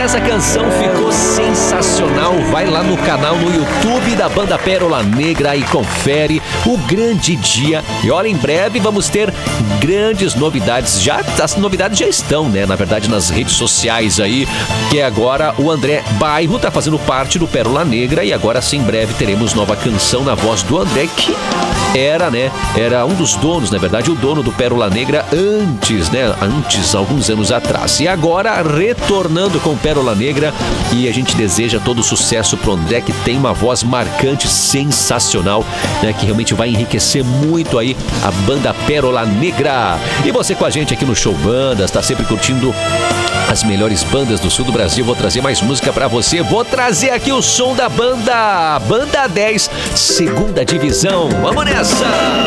Essa canção ficou sensacional. Vai lá no canal no YouTube da banda Pérola Negra e confere o grande dia. E olha, em breve vamos ter grandes novidades. As novidades já estão, né? Na verdade, nas redes sociais aí. Que agora o André Bairro tá fazendo parte do Pérola Negra. E agora sim, em breve teremos nova canção na voz do André, que era um dos donos, na verdade, o dono do Pérola Negra antes, alguns anos atrás. E agora retornando com Pérola Negra, e a gente deseja todo o sucesso pro André, que tem uma voz marcante, sensacional, né, que realmente vai enriquecer muito aí a banda Pérola Negra. E você com a gente aqui no Show Bandas, tá sempre curtindo as melhores bandas do sul do Brasil. Vou trazer mais música pra você. Vou trazer aqui o som da Banda 10, segunda divisão. Vamos nessa!